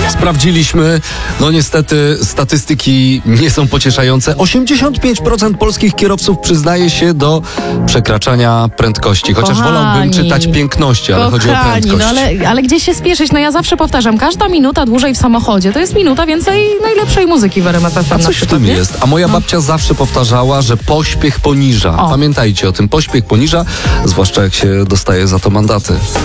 Sprawdziliśmy, no niestety statystyki nie są pocieszające. 85% polskich kierowców przyznaje się do przekraczania prędkości. Chociaż wolałbym czytać piękności, ale chodzi o prędkość. No ale gdzie się spieszyć? No ja zawsze powtarzam, każda minuta dłużej w samochodzie to jest minuta więcej najlepszej muzyki w RMF FM. Coś w tym jest. A moja babcia zawsze powtarzała, że pośpiech poniża. Pamiętajcie o tym, pośpiech poniża, zwłaszcza jak się dostaje za to mandaty.